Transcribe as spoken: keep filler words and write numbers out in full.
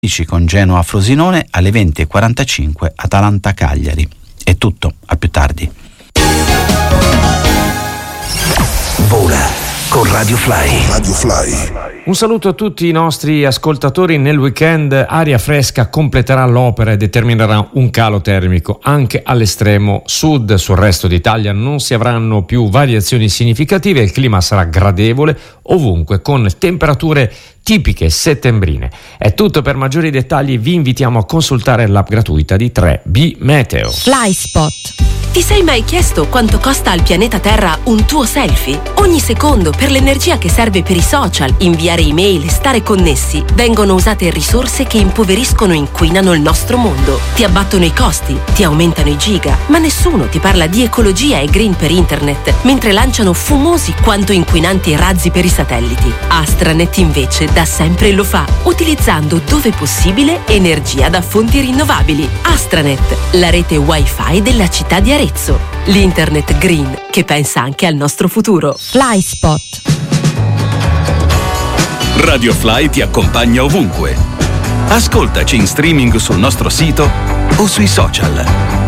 con Genoa Frosinone, alle venti e quarantacinque Atalanta Cagliari. È tutto, a più tardi. Vola con Radio Fly. Radio Fly. Un saluto a tutti i nostri ascoltatori. Nel weekend aria fresca completerà l'opera e determinerà un calo termico anche all'estremo sud. Sul resto d'Italia non si avranno più variazioni significative, il clima sarà gradevole ovunque con temperature tipiche settembrine. È tutto. Per maggiori dettagli vi invitiamo a consultare l'app gratuita di tre B Meteo. FlySpot. Ti sei mai chiesto quanto costa al pianeta Terra un tuo selfie? Ogni secondo, per l'energia che serve per i social, inviare email e stare connessi, vengono usate risorse che impoveriscono e inquinano il nostro mondo. Ti abbattono i costi, ti aumentano i giga, ma nessuno ti parla di ecologia e green per internet, mentre lanciano fumosi quanto inquinanti razzi per i satelliti. Astranet invece da sempre lo fa, utilizzando dove possibile energia da fonti rinnovabili. Astranet, la rete wifi della città di Arezzo. L'internet green che pensa anche al nostro futuro. FlySpot. Radio Fly ti accompagna ovunque. Ascoltaci in streaming sul nostro sito o sui social.